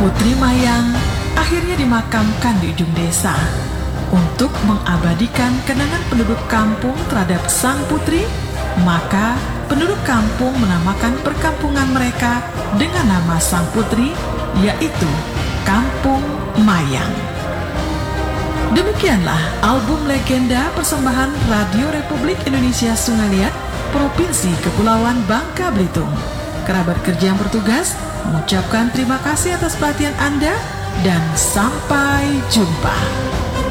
Putri Mayang akhirnya dimakamkan di ujung desa. Untuk mengabadikan kenangan penduduk kampung terhadap sang putri, maka penduduk kampung menamakan perkampungan mereka dengan nama sang putri, yaitu Kampung Mayang. Demikianlah album legenda persembahan Radio Republik Indonesia Sungai Liat, Provinsi Kepulauan Bangka Belitung. Kerabat kerja yang bertugas mengucapkan terima kasih atas perhatian Anda dan sampai jumpa.